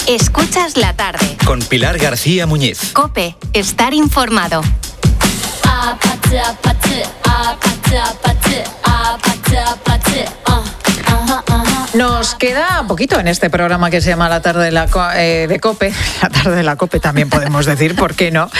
Escuchas la tarde. Con Pilar García Muñiz. COPE. Estar informado. Nos queda poquito en este programa que se llama La Tarde de COPE. La Tarde de la COPE también podemos decir, ¿por qué no?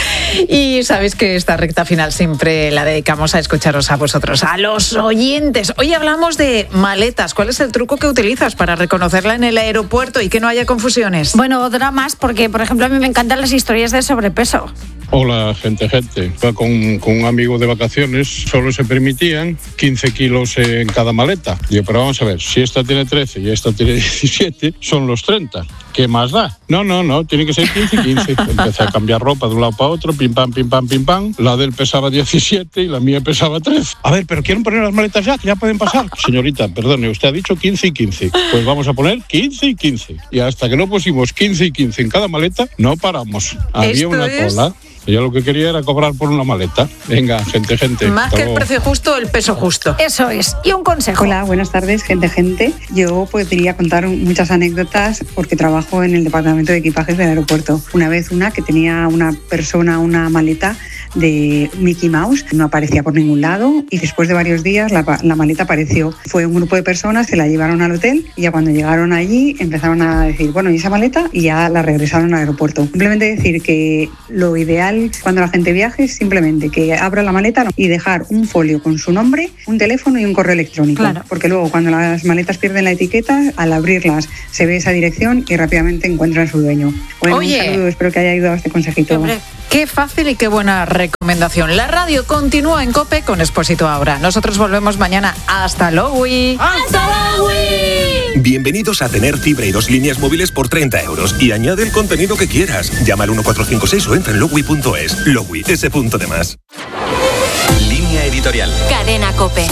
Y sabéis que esta recta final siempre la dedicamos a escucharos a vosotros, a los oyentes. Hoy hablamos de maletas. ¿Cuál es el truco que utilizas para reconocerla en el aeropuerto y que no haya confusiones? Bueno, dramas, porque por ejemplo a mí me encantan las historias de sobrepeso. Hola, gente. Iba con un amigo de vacaciones, solo se permitían 15 kilos en cada maleta. Digo, pero vamos a ver, si esta tiene 13 y esta tiene 17, son los 30. ¿Qué más da? No, tiene que ser 15 y 15. Empecé a cambiar ropa de un lado para otro, pim pam, pim pam, pim pam. La de él pesaba 17 y la mía pesaba 13. A ver, pero ¿quieren poner las maletas ya? Que ya pueden pasar. Señorita, perdone, usted ha dicho 15 y 15. Pues vamos a poner 15 y 15. Y hasta que no pusimos 15 y 15 en cada maleta, no paramos. Había una cola. Ella lo que quería era cobrar por una maleta. Venga, gente. Más que el precio justo, el peso justo. Eso es. Y un consejo. Hola, buenas tardes, gente. Yo podría contar muchas anécdotas porque trabajo en el departamento de equipajes del aeropuerto. Una vez que tenía una persona una maleta de Mickey Mouse, no aparecía por ningún lado y después de varios días la maleta apareció. Fue un grupo de personas que la llevaron al hotel y ya cuando llegaron allí empezaron a decir, bueno, ¿y esa maleta? Y ya la regresaron al aeropuerto. Simplemente decir que lo ideal cuando la gente viaje es simplemente que abra la maleta y dejar un folio con su nombre, un teléfono y un correo electrónico. Claro. Porque luego cuando las maletas pierden la etiqueta, al abrirlas se ve esa dirección y rápidamente encuentran a su dueño. Bueno, Oye, un saludo, espero que haya ayudado a este consejito. Hombre. Qué fácil y qué buena recomendación. La radio continúa en COPE con Expósito ahora. Nosotros volvemos mañana. ¡Hasta luego! ¡Hasta luego! Bienvenidos a tener fibra y 2 líneas móviles por 30 euros y añade el contenido que quieras. Llama al 1456 o entra en Lowi.es. Lowi, ese punto de más. Línea editorial. Cadena COPE.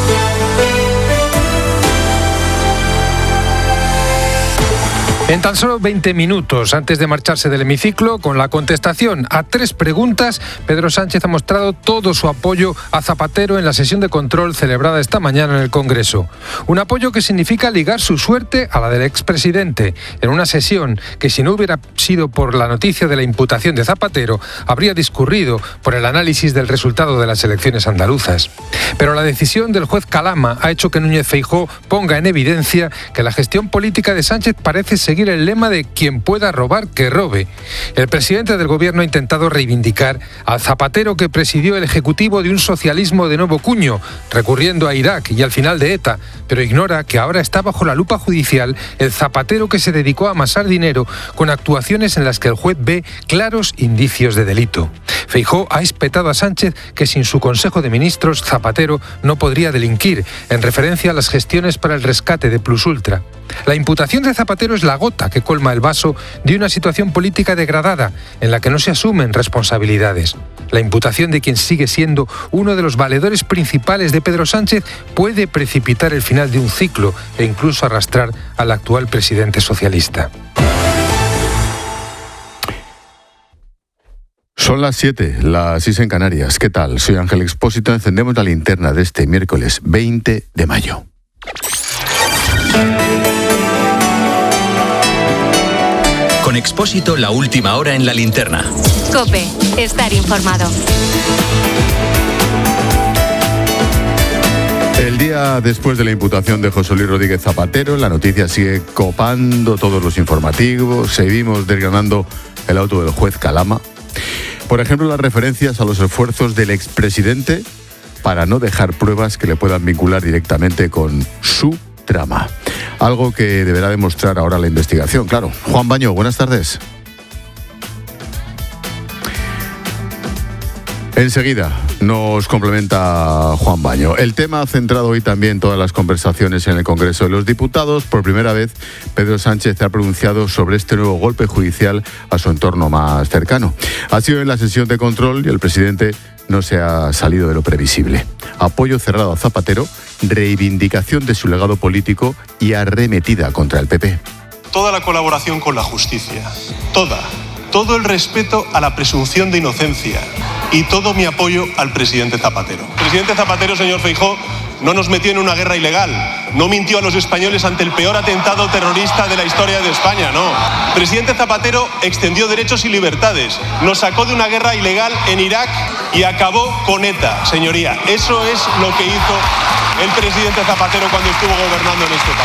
En tan solo 20 minutos antes de marcharse del hemiciclo, con la contestación a 3 preguntas, Pedro Sánchez ha mostrado todo su apoyo a Zapatero en la sesión de control celebrada esta mañana en el Congreso. Un apoyo que significa ligar su suerte a la del expresidente, en una sesión que, si no hubiera sido por la noticia de la imputación de Zapatero, habría discurrido por el análisis del resultado de las elecciones andaluzas. Pero la decisión del juez Calama ha hecho que Núñez Feijóo ponga en evidencia que la gestión política de Sánchez parece seguir el lema de quien pueda robar, que robe. El presidente del gobierno ha intentado reivindicar al Zapatero que presidió el ejecutivo de un socialismo de nuevo cuño, recurriendo a Irak y al final de ETA, pero ignora que ahora está bajo la lupa judicial el Zapatero que se dedicó a amasar dinero con actuaciones en las que el juez ve claros indicios de delito. Feijóo ha espetado a Sánchez que sin su Consejo de Ministros Zapatero no podría delinquir, en referencia a las gestiones para el rescate de Plusultra. La imputación de Zapatero es la gota que colma el vaso de una situación política degradada en la que no se asumen responsabilidades. La imputación de quien sigue siendo uno de los valedores principales de Pedro Sánchez puede precipitar el final de un ciclo e incluso arrastrar al actual presidente socialista. Son las 7, las 6 en Canarias. ¿Qué tal? Soy Ángel Expósito. Encendemos la linterna de este miércoles 20 de mayo. Con Expósito, la última hora en la linterna. COPE. Estar informado. El día después de la imputación de José Luis Rodríguez Zapatero, la noticia sigue copando todos los informativos. Seguimos desgranando el auto del juez Calama. Por ejemplo, las referencias a los esfuerzos del expresidente para no dejar pruebas que le puedan vincular directamente con su trama. Algo que deberá demostrar ahora la investigación, claro. Juan Baño, buenas tardes. Enseguida nos complementa Juan Baño. El tema ha centrado hoy también todas las conversaciones en el Congreso de los Diputados. Por primera vez, Pedro Sánchez se ha pronunciado sobre este nuevo golpe judicial a su entorno más cercano. Ha sido en la sesión de control y el presidente no se ha salido de lo previsible. Apoyo cerrado a Zapatero, reivindicación de su legado político y arremetida contra el PP. Toda la colaboración con la justicia, todo el respeto a la presunción de inocencia y todo mi apoyo al presidente Zapatero. Presidente Zapatero, señor Feijóo, no nos metió en una guerra ilegal, no mintió a los españoles ante el peor atentado terrorista de la historia de España, no. El presidente Zapatero extendió derechos y libertades, nos sacó de una guerra ilegal en Irak y acabó con ETA, señoría. Eso es lo que hizo el presidente Zapatero cuando estuvo gobernando en este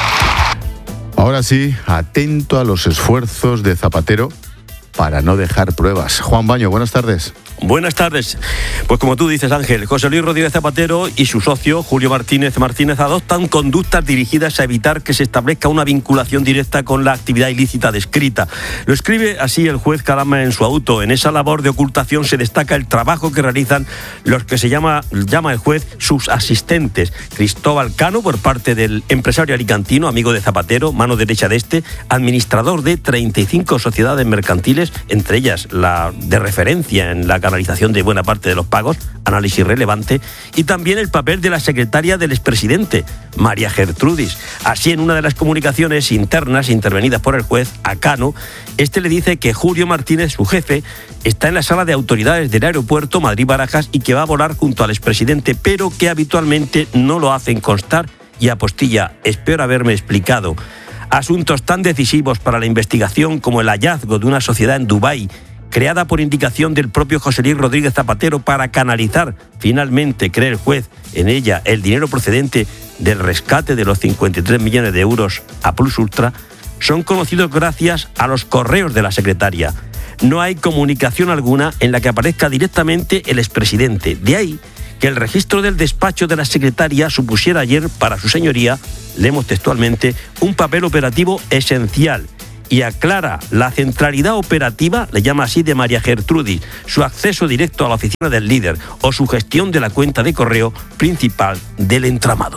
país. Ahora sí, atento a los esfuerzos de Zapatero para no dejar pruebas. Juan Baño, buenas tardes. Buenas tardes. Pues como tú dices, Ángel, José Luis Rodríguez Zapatero y su socio, Julio Martínez adoptan conductas dirigidas a evitar que se establezca una vinculación directa con la actividad ilícita descrita. Lo escribe así el juez Calama en su auto. En esa labor de ocultación se destaca el trabajo que realizan los que llama el juez sus asistentes. Cristóbal Cano, por parte del empresario alicantino, amigo de Zapatero, mano derecha de este, administrador de 35 sociedades mercantiles, entre ellas la de referencia en la canalización de buena parte de los pagos, análisis relevante, y también el papel de la secretaria del expresidente, María Gertrudis. Así, en una de las comunicaciones internas intervenidas por el juez a Cano, este le dice que Julio Martínez, su jefe, está en la sala de autoridades del aeropuerto Madrid-Barajas y que va a volar junto al expresidente, pero que habitualmente no lo hacen constar, y apostilla: espero haberme explicado. Asuntos tan decisivos para la investigación como el hallazgo de una sociedad en Dubái, creada por indicación del propio José Luis Rodríguez Zapatero para canalizar, finalmente, cree el juez, en ella el dinero procedente del rescate de los 53 millones de euros a Plus Ultra, son conocidos gracias a los correos de la secretaria. No hay comunicación alguna en la que aparezca directamente el expresidente. De ahí que el registro del despacho de la secretaria supusiera ayer para su señoría, leemos textualmente, un papel operativo esencial. Y aclara la centralidad operativa, le llama así, de María Gertrudis, su acceso directo a la oficina del líder o su gestión de la cuenta de correo principal del entramado.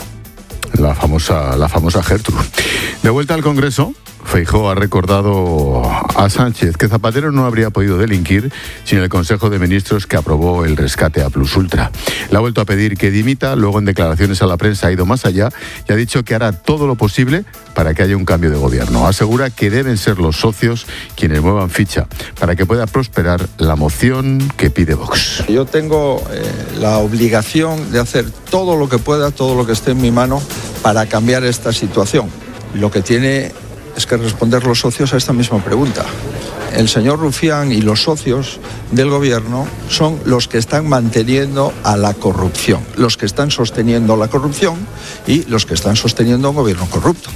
La famosa Gertrudis. De vuelta al Congreso, Feijóo ha recordado a Sánchez que Zapatero no habría podido delinquir sin el Consejo de Ministros que aprobó el rescate a Plus Ultra. Le ha vuelto a pedir que dimita, luego en declaraciones a la prensa ha ido más allá y ha dicho que hará todo lo posible para que haya un cambio de gobierno. Asegura que deben ser los socios quienes muevan ficha para que pueda prosperar la moción que pide Vox. Yo tengo la obligación de hacer todo lo que pueda, todo lo que esté en mi mano para cambiar esta situación. Lo que tiene es que responder los socios a esta misma pregunta. El señor Rufián y los socios del gobierno son los que están manteniendo a la corrupción, los que están sosteniendo la corrupción y los que están sosteniendo un gobierno corrupto.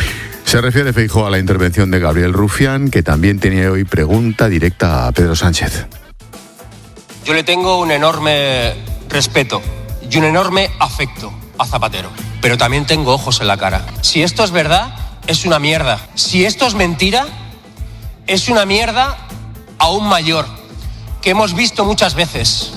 Se refiere Feijóo a la intervención de Gabriel Rufián, que también tenía hoy pregunta directa a Pedro Sánchez. Yo le tengo un enorme respeto y un enorme afecto a Zapatero, pero también tengo ojos en la cara. Si esto es verdad, es una mierda. Si esto es mentira, es una mierda aún mayor, que hemos visto muchas veces.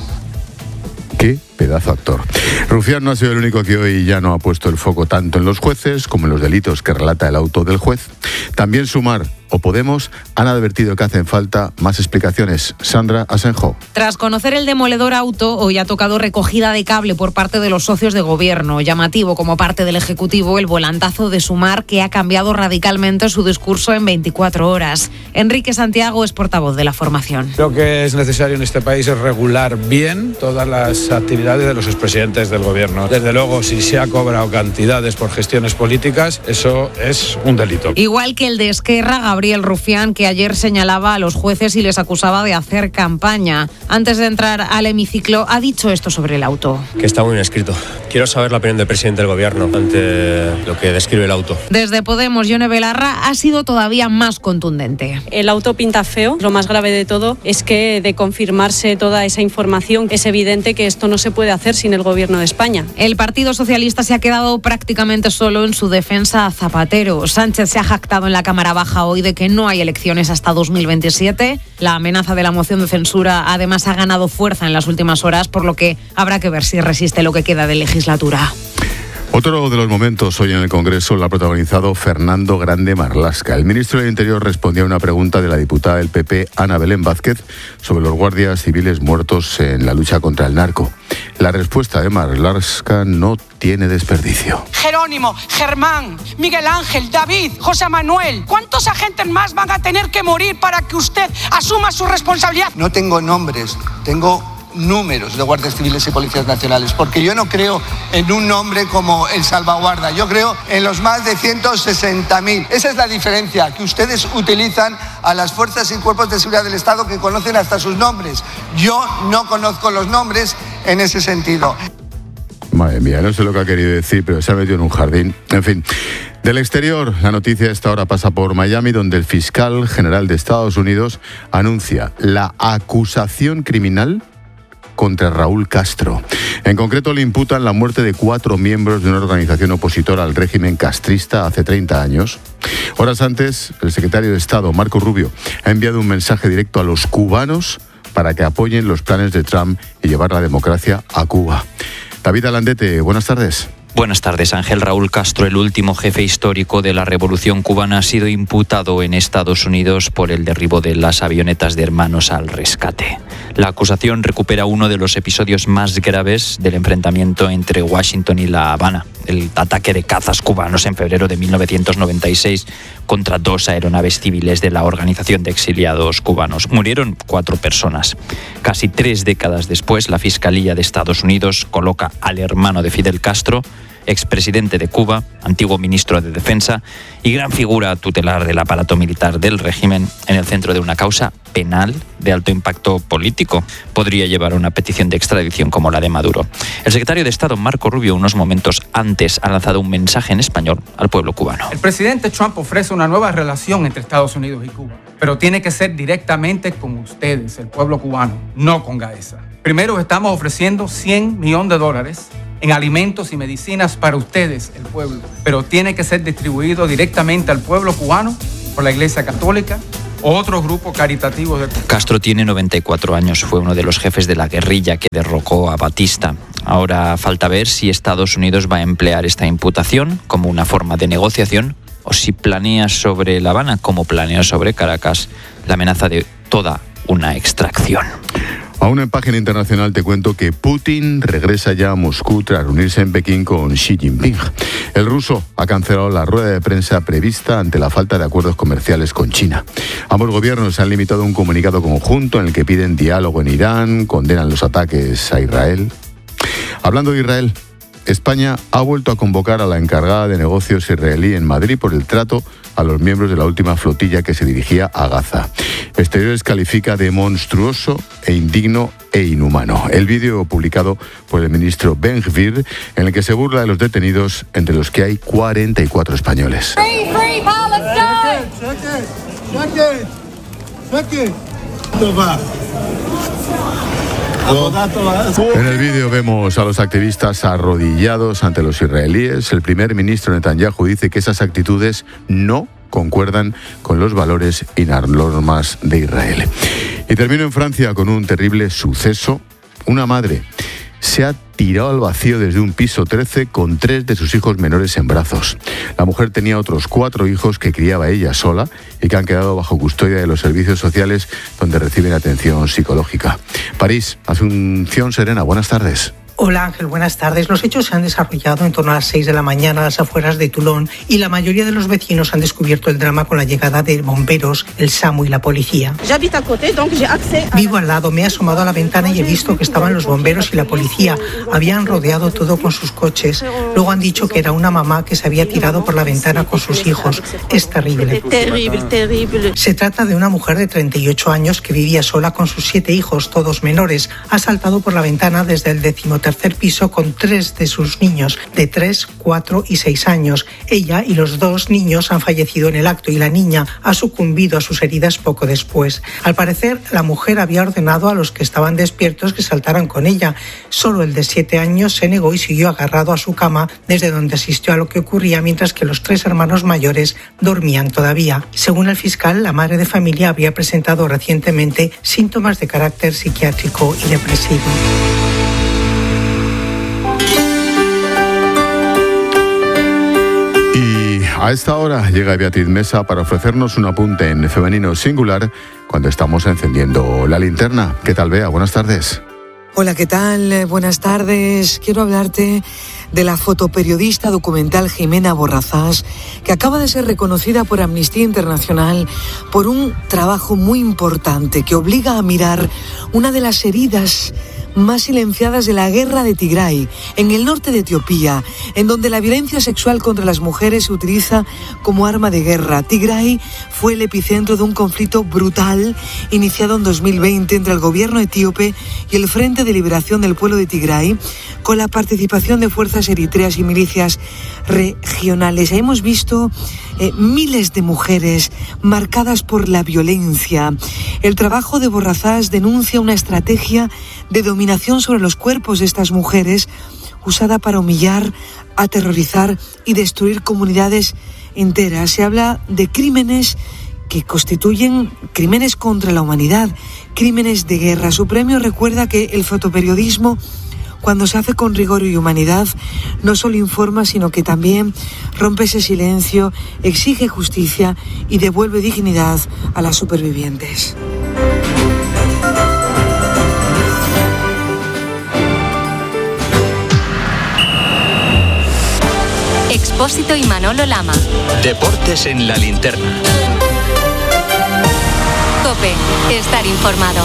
¡Qué pedazo actor! Rufián no ha sido el único que hoy ya no ha puesto el foco tanto en los jueces como en los delitos que relata el auto del juez. También Sumar o Podemos han advertido que hacen falta más explicaciones. Sandra Asenjo. Tras conocer el demoledor auto, hoy ha tocado recogida de cable por parte de los socios de gobierno. Llamativo como parte del Ejecutivo el volantazo de Sumar, que ha cambiado radicalmente su discurso en 24 horas. Enrique Santiago es portavoz de la formación. Lo que es necesario en este país es regular bien todas las actividades de los expresidentes del gobierno. Desde luego, si se ha cobrado cantidades por gestiones políticas, eso es un delito. Igual que el de Esquerra, Gabriel Rufián, que ayer señalaba a los jueces y les acusaba de hacer campaña. Antes de entrar al hemiciclo, ha dicho esto sobre el auto. Que está muy bien escrito. Quiero saber la opinión del presidente del gobierno ante lo que describe el auto. Desde Podemos, Yone Belarra ha sido todavía más contundente. El auto pinta feo. Lo más grave de todo es que, de confirmarse toda esa información, es evidente que esto no se puede hacer sin el gobierno de España. El Partido Socialista se ha quedado prácticamente solo en su defensa a Zapatero. Sánchez se ha jactado en la Cámara Baja hoy de que no hay elecciones hasta 2027. La amenaza de la moción de censura además ha ganado fuerza en las últimas horas, por lo que habrá que ver si resiste lo que queda de legislatura. Otro de los momentos hoy en el Congreso lo ha protagonizado Fernando Grande Marlaska. El ministro del Interior respondía a una pregunta de la diputada del PP, Ana Belén Vázquez, sobre los guardias civiles muertos en la lucha contra el narco. La respuesta de Marlaska no tiene desperdicio. Jerónimo, Germán, Miguel Ángel, David, José Manuel, ¿cuántos agentes más van a tener que morir para que usted asuma su responsabilidad? No tengo nombres, tengo números de guardias civiles y policías nacionales, porque yo no creo en un nombre como el salvaguarda, yo creo en los más de 160.000. Esa es la diferencia, que ustedes utilizan a las fuerzas y cuerpos de seguridad del Estado que conocen hasta sus nombres. Yo no conozco los nombres en ese sentido. Madre mía, no sé lo que ha querido decir, pero se ha metido en un jardín. En fin, del exterior, la noticia a esta hora pasa por Miami, donde el fiscal general de Estados Unidos anuncia la acusación criminal contra Raúl Castro. En concreto, le imputan la muerte de 4 miembros de una organización opositora al régimen castrista hace 30 años. Horas antes, el secretario de Estado, Marco Rubio, ha enviado un mensaje directo a los cubanos para que apoyen los planes de Trump y llevar la democracia a Cuba. David Alandete, buenas tardes. Buenas tardes, Ángel. Raúl Castro, el último jefe histórico de la Revolución Cubana, ha sido imputado en Estados Unidos por el derribo de las avionetas de Hermanos al Rescate. La acusación recupera uno de los episodios más graves del enfrentamiento entre Washington y La Habana, el ataque de cazas cubanos en febrero de 1996 contra 2 aeronaves civiles de la Organización de Exiliados Cubanos. Murieron 4 personas. Casi 3 décadas después, la Fiscalía de Estados Unidos coloca al hermano de Fidel Castro, expresidente de Cuba, antiguo ministro de Defensa y gran figura tutelar del aparato militar del régimen, en el centro de una causa penal de alto impacto político. Podría llevar a una petición de extradición como la de Maduro. El secretario de Estado, Marco Rubio, unos momentos antes ha lanzado un mensaje en español al pueblo cubano. El presidente Trump ofrece una nueva relación entre Estados Unidos y Cuba, pero tiene que ser directamente con ustedes, el pueblo cubano, no con Gaesa. Primero, estamos ofreciendo $100 millones en alimentos y medicinas para ustedes, el pueblo, pero tiene que ser distribuido directamente al pueblo cubano por la Iglesia Católica o otros grupos caritativos de Cuba. Castro tiene 94 años, fue uno de los jefes de la guerrilla que derrocó a Batista. Ahora falta ver si Estados Unidos va a emplear esta imputación como una forma de negociación o si planea sobre La Habana, como planeó sobre Caracas, la amenaza de toda una extracción. Aún en página internacional te cuento que Putin regresa ya a Moscú tras reunirse en Pekín con Xi Jinping. El ruso ha cancelado la rueda de prensa prevista ante la falta de acuerdos comerciales con China. Ambos gobiernos se han limitado a un comunicado conjunto en el que piden diálogo en Irán, condenan los ataques a Israel. Hablando de Israel, España ha vuelto a convocar a la encargada de negocios israelí en Madrid por el trato a los miembros de la última flotilla que se dirigía a Gaza. Exteriores califica de monstruoso e indigno e inhumano. El vídeo publicado por el ministro Ben Gvir, en el que se burla de los detenidos, entre los que hay 44 españoles. Free, free Palestine. En el vídeo vemos a los activistas arrodillados ante los israelíes. El primer ministro Netanyahu dice que esas actitudes no concuerdan con los valores y las normas de Israel. Y termino en Francia con un terrible suceso. Una madre se ha tirado al vacío desde un piso 13 con 3 de sus hijos menores en brazos. La mujer tenía otros 4 hijos que criaba ella sola y que han quedado bajo custodia de los servicios sociales donde reciben atención psicológica. París, Asunción Serena, buenas tardes. Hola Ángel, buenas tardes. Los hechos se han desarrollado en torno a las 6 de la mañana a las afueras de Toulon y la mayoría de los vecinos han descubierto el drama con la llegada de bomberos, el SAMU y la policía. Vivo al lado, me he asomado a la ventana y he visto que estaban los bomberos y la policía. Habían rodeado todo con sus coches. Luego han dicho que era una mamá que se había tirado por la ventana con sus hijos. Es terrible. Terrible. Se trata de una mujer de 38 años que vivía sola con sus 7 hijos, todos menores. Ha saltado por la ventana desde el 13º piso con 3 de sus niños de 3, 4 y 6 años. Ella y los 2 niños han fallecido en el acto y la niña ha sucumbido a sus heridas poco después. Al parecer, la mujer había ordenado a los que estaban despiertos que saltaran con ella. Solo el de 7 años se negó y siguió agarrado a su cama desde donde asistió a lo que ocurría, mientras que los 3 hermanos mayores dormían todavía. Según el fiscal, la madre de familia habría presentado recientemente síntomas de carácter psiquiátrico y depresivo. A esta hora llega Beatriz Mesa para ofrecernos un apunte en femenino singular cuando estamos encendiendo la linterna. ¿Qué tal, Bea? Buenas tardes. Hola, ¿qué tal? Buenas tardes. Quiero hablarte de la fotoperiodista documental Jimena Borrazás, que acaba de ser reconocida por Amnistía Internacional por un trabajo muy importante que obliga a mirar una de las heridas más silenciadas de la guerra de Tigray, en el norte de Etiopía, en donde la violencia sexual contra las mujeres se utiliza como arma de guerra. Tigray fue el epicentro de un conflicto brutal iniciado en 2020 entre el gobierno etíope y el Frente de Liberación del Pueblo de Tigray, con la participación de fuerzas eritreas y milicias regionales. Hemos visto miles de mujeres marcadas por la violencia. El trabajo de Borrazás denuncia una estrategia de dominación sobre los cuerpos de estas mujeres usada para humillar, aterrorizar y destruir comunidades enteras. Se habla de crímenes que constituyen crímenes contra la humanidad, crímenes de guerra. Su premio recuerda que el fotoperiodismo, cuando se hace con rigor y humanidad, no solo informa, sino que también rompe ese silencio, exige justicia y devuelve dignidad a las supervivientes. Expósito y Manolo Lama. Deportes en la linterna. COPE. Estar informado.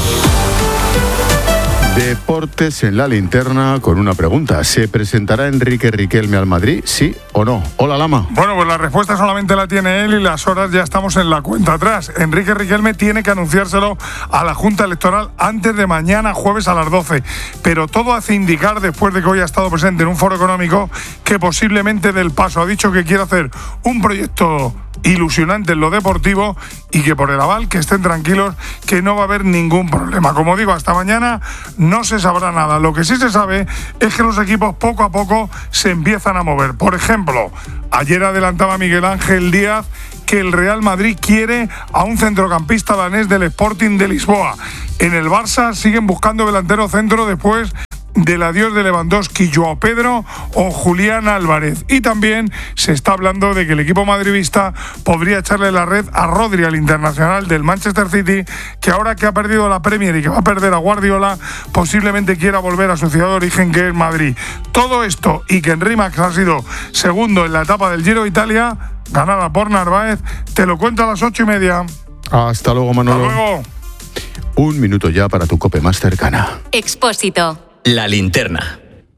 Deportes en la linterna con una pregunta. ¿Se presentará Enrique Riquelme al Madrid, sí o no? Hola, Lama. Bueno, pues la respuesta solamente la tiene él y las horas ya estamos en la cuenta atrás. Enrique Riquelme tiene que anunciárselo a la Junta Electoral antes de mañana, jueves a las 12. Pero todo hace indicar, después de que hoy ha estado presente en un foro económico, que posiblemente dé el paso. Ha dicho que quiere hacer un proyecto ilusionante en lo deportivo y que por el aval que estén tranquilos, que no va a haber ningún problema. Como digo, hasta mañana no se sabrá nada. Lo que sí se sabe es que los equipos poco a poco se empiezan a mover. Por ejemplo, ayer adelantaba Miguel Ángel Díaz que el Real Madrid quiere a un centrocampista danés del Sporting de Lisboa. En el Barça siguen buscando delantero centro después del adiós de Lewandowski, Joao Pedro o Julián Álvarez. Y también se está hablando de que el equipo madridista podría echarle la red a Rodri, al internacional del Manchester City, que ahora que ha perdido la Premier y que va a perder a Guardiola, posiblemente quiera volver a su ciudad de origen, que es Madrid. Todo esto y que Henry Max ha sido segundo en la etapa del Giro de Italia, ganada por Narváez, te lo cuento a las 8:30. Hasta luego, Manolo. Hasta luego. Un minuto ya para tu COPE más cercana. Expósito. La linterna.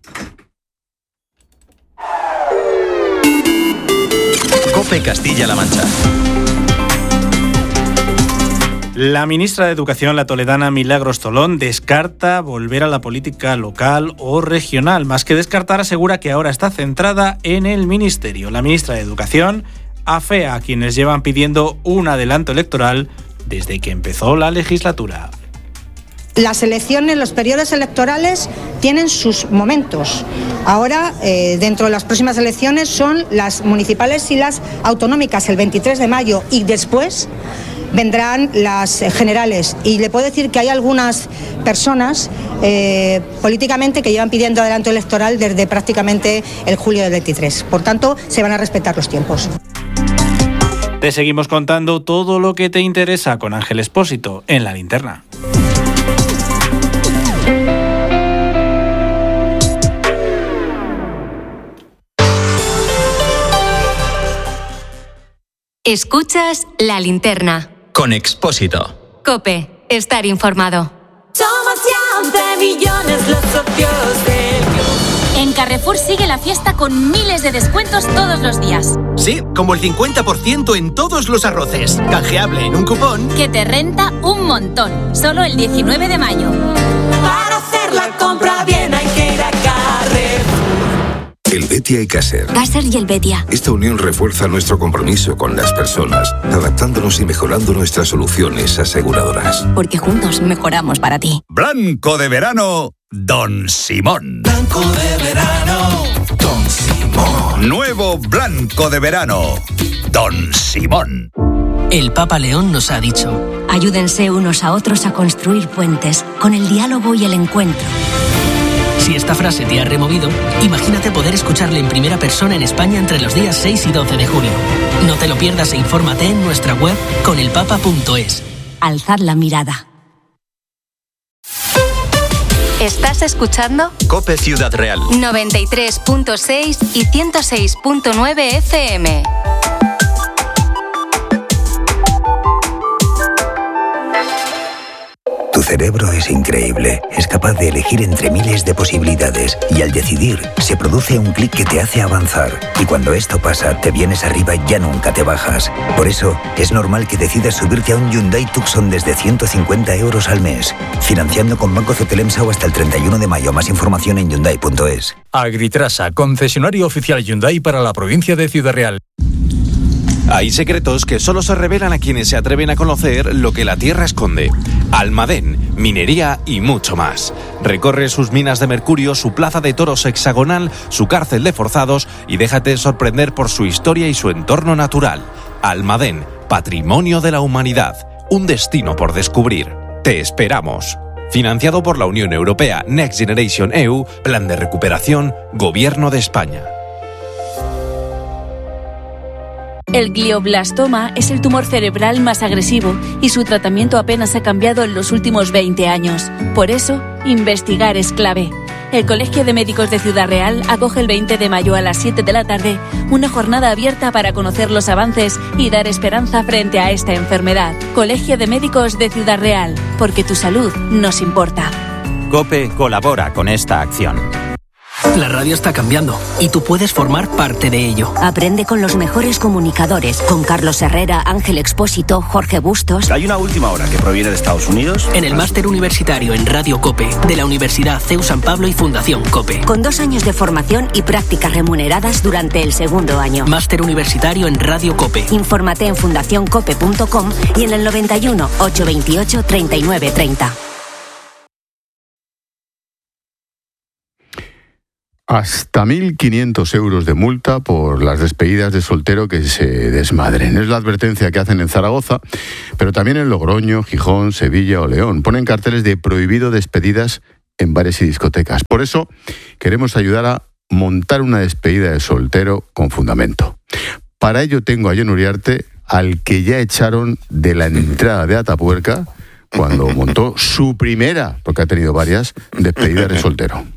COPE Castilla-La Mancha. La ministra de Educación, la toledana Milagros Tolón, descarta volver a la política local o regional. Más que descartar, asegura que ahora está centrada en el ministerio. La ministra de Educación afea a quienes llevan pidiendo un adelanto electoral desde que empezó la legislatura. Las elecciones, los periodos electorales tienen sus momentos. Ahora, dentro de las próximas elecciones son las municipales y las autonómicas el 23 de mayo y después vendrán las generales. Y le puedo decir que hay algunas personas políticamente que llevan pidiendo adelanto electoral desde prácticamente el julio del 23. Por tanto, se van a respetar los tiempos. Te seguimos contando todo lo que te interesa con Ángel Expósito en La Linterna. Escuchas La Linterna. Con Expósito. COPE. Estar informado. Somos ya 11 millones los socios del club. En Carrefour sigue la fiesta con miles de descuentos todos los días. Sí, como el 50% en todos los arroces. Canjeable en un cupón que te renta un montón. Solo el 19 de mayo. Para hacer la compra bien hay que ir a Carrefour. Helvetia y Caser. Caser y Helvetia. Esta unión refuerza nuestro compromiso con las personas, adaptándonos y mejorando nuestras soluciones aseguradoras. Porque juntos mejoramos para ti. Blanco de verano, Don Simón. Blanco de verano, Don Simón. Nuevo Blanco de verano, Don Simón. El Papa León nos ha dicho: ayúdense unos a otros a construir puentes con el diálogo y el encuentro. Si esta frase te ha removido, imagínate poder escucharle en primera persona en España entre los días 6 y 12 de junio. No te lo pierdas e infórmate en nuestra web conelpapa.es. Alzad la mirada. ¿Estás escuchando? COPE Ciudad Real. 93.6 y 106.9 FM. Tu cerebro es increíble. Es capaz de elegir entre miles de posibilidades y al decidir se produce un clic que te hace avanzar. Y cuando esto pasa, te vienes arriba y ya nunca te bajas. Por eso, es normal que decidas subirte a un Hyundai Tucson desde 150 euros al mes. Financiando con Banco Cetelemsa o hasta el 31 de mayo. Más información en Hyundai.es. Agritrasa, concesionario oficial Hyundai para la provincia de Ciudad Real. Hay secretos que solo se revelan a quienes se atreven a conocer lo que la tierra esconde. Almadén, minería y mucho más. Recorre sus minas de mercurio, su plaza de toros hexagonal, su cárcel de forzados y déjate sorprender por su historia y su entorno natural. Almadén, patrimonio de la humanidad. Un destino por descubrir. Te esperamos. Financiado por la Unión Europea, Next Generation EU, Plan de Recuperación, Gobierno de España. El glioblastoma es el tumor cerebral más agresivo y su tratamiento apenas ha cambiado en los últimos 20 años. Por eso, investigar es clave. El Colegio de Médicos de Ciudad Real acoge el 20 de mayo a las 7 de la tarde una jornada abierta para conocer los avances y dar esperanza frente a esta enfermedad. Colegio de Médicos de Ciudad Real, porque tu salud nos importa. COPE colabora con esta acción. La radio está cambiando y tú puedes formar parte de ello. Aprende con los mejores comunicadores, con Carlos Herrera, Ángel Expósito, Jorge Bustos. Hay una última hora que proviene de Estados Unidos. En el máster universitario en Radio COPE de la Universidad CEU San Pablo y Fundación COPE. Con 2 años de formación y prácticas remuneradas durante el segundo año. Máster universitario en Radio COPE. Infórmate en fundacioncope.com y en el 91 828 3930. Hasta 1.500 euros de multa por las despedidas de soltero que se desmadren. Es la advertencia que hacen en Zaragoza, pero también en Logroño, Gijón, Sevilla o León. Ponen carteles de prohibido despedidas en bares y discotecas. Por eso queremos ayudar a montar una despedida de soltero con fundamento. Para ello tengo a Jon Uriarte, al que ya echaron de la entrada de Atapuerca cuando montó su primera, porque ha tenido varias, despedidas de soltero.